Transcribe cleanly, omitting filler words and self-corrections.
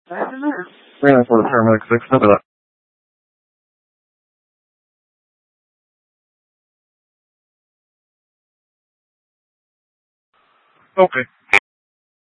Yeah, for the paramedic 6, copy that. Okay.